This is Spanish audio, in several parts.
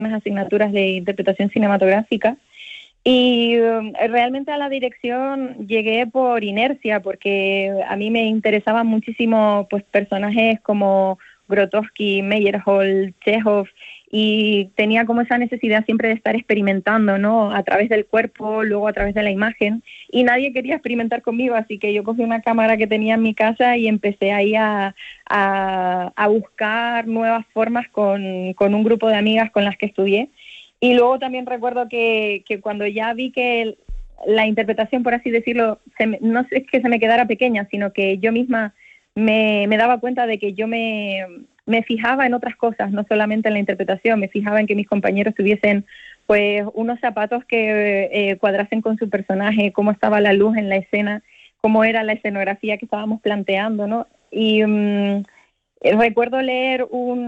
unas asignaturas de interpretación cinematográfica. Y realmente a la dirección llegué por inercia, porque a mí me interesaban muchísimo pues personajes como Grotowski, Meyerhold, Chekhov, y tenía como esa necesidad siempre de estar experimentando, ¿no? A través del cuerpo, luego a través de la imagen, y nadie quería experimentar conmigo, así que yo cogí una cámara que tenía en mi casa y empecé ahí a buscar nuevas formas con un grupo de amigas con las que estudié. Y luego también recuerdo que cuando ya vi que la interpretación, por así decirlo, no es que se me quedara pequeña, sino que yo misma me daba cuenta de que yo me fijaba en otras cosas, no solamente en la interpretación, me fijaba en que mis compañeros tuviesen pues unos zapatos que cuadrasen con su personaje, cómo estaba la luz en la escena, cómo era la escenografía que estábamos planteando, ¿no? Y recuerdo leer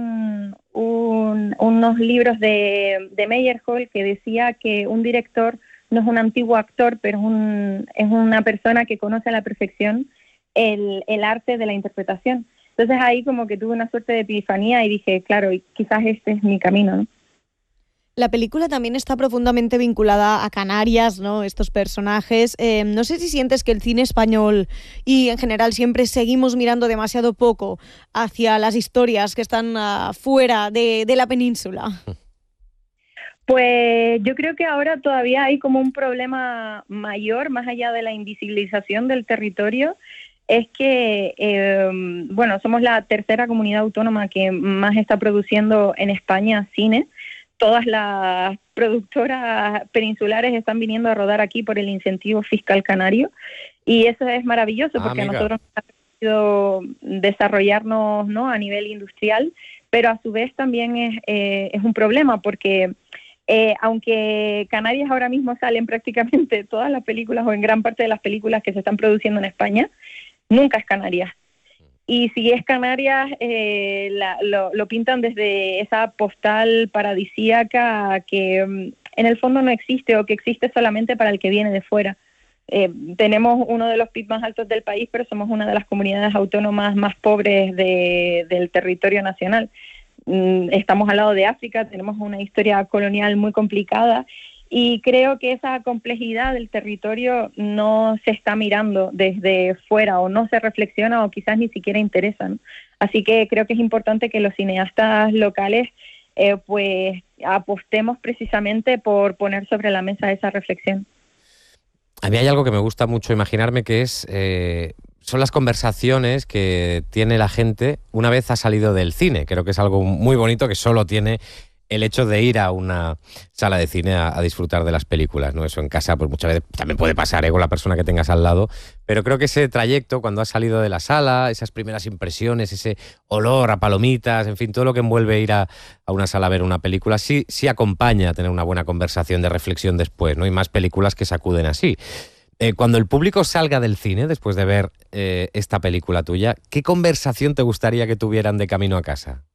unos libros de Meyerhold que decía que un director no es un antiguo actor, pero es una persona que conoce a la perfección el arte de la interpretación. Entonces ahí como que tuve una suerte de epifanía y dije, claro, quizás este es mi camino, ¿no? La película también está profundamente vinculada a Canarias, ¿no? Estos personajes. No sé si sientes que el cine español y en general siempre seguimos mirando demasiado poco hacia las historias que están fuera de la península. Pues yo creo que ahora todavía hay como un problema mayor, más allá de la invisibilización del territorio, es que, bueno, somos la tercera comunidad autónoma que más está produciendo en España cine. Todas las productoras peninsulares están viniendo a rodar aquí por el incentivo fiscal canario y eso es maravilloso porque a Amiga. nosotros nos ha permitido desarrollarnos, ¿no?, a nivel industrial, pero a su vez también es un problema porque aunque Canarias ahora mismo salen prácticamente todas las películas o en gran parte de las películas que se están produciendo en España, nunca es Canarias. Y si es Canarias, lo pintan desde esa postal paradisíaca que en el fondo no existe o que existe solamente para el que viene de fuera. Tenemos uno de los PIB más altos del país, pero somos una de las comunidades autónomas más pobres del territorio nacional. Estamos al lado de África, tenemos una historia colonial muy complicada y creo que esa complejidad del territorio no se está mirando desde fuera o no se reflexiona o quizás ni siquiera interesa, ¿no? Así que creo que es importante que los cineastas locales pues apostemos precisamente por poner sobre la mesa esa reflexión. A mí hay algo que me gusta mucho imaginarme que son las conversaciones que tiene la gente una vez ha salido del cine. Creo que es algo muy bonito que solo tiene el hecho de ir a una sala de cine a disfrutar de las películas, ¿no? Eso en casa pues muchas veces también puede pasar, con la persona que tengas al lado, pero creo que ese trayecto cuando has salido de la sala, esas primeras impresiones, ese olor a palomitas, en fin, todo lo que envuelve ir a una sala a ver una película, sí acompaña a tener una buena conversación de reflexión después, ¿no? Y más películas que sacuden así. Cuando el público salga del cine, después de ver esta película tuya, ¿qué conversación te gustaría que tuvieran de camino a casa?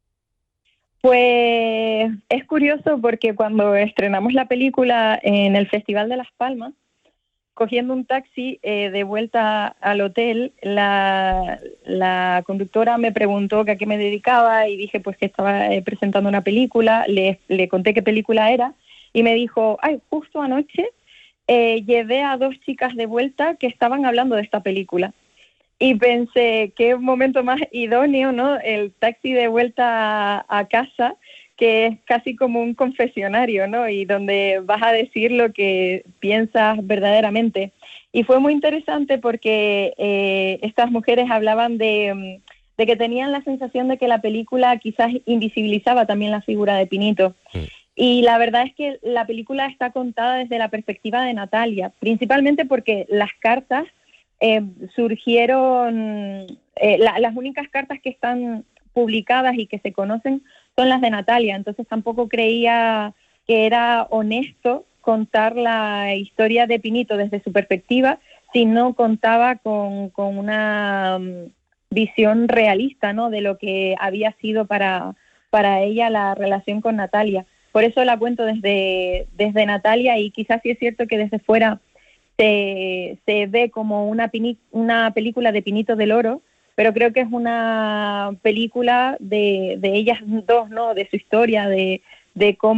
Pues es curioso porque cuando estrenamos la película en el Festival de Las Palmas, cogiendo un taxi de vuelta al hotel, la conductora me preguntó que a qué me dedicaba y dije pues que estaba presentando una película, le conté qué película era y me dijo, ay, justo anoche llevé a 2 chicas de vuelta que estaban hablando de esta película. Y pensé, qué momento más idóneo, ¿no? El taxi de vuelta a casa, que es casi como un confesionario, ¿no? Y donde vas a decir lo que piensas verdaderamente. Y fue muy interesante porque estas mujeres hablaban de que tenían la sensación de que la película quizás invisibilizaba también la figura de Pinito. Y la verdad es que la película está contada desde la perspectiva de Natalia, principalmente porque las cartas surgieron, las únicas cartas que están publicadas y que se conocen son las de Natalia, entonces tampoco creía que era honesto contar la historia de Pinito desde su perspectiva si no contaba con una visión realista, ¿no?, de lo que había sido para ella la relación con Natalia. Por eso la cuento desde Natalia y quizás sí es cierto que desde fuera se ve como una película de Pinito del Oro, pero creo que es una película de ellas dos, ¿no?, de su historia, de de cómo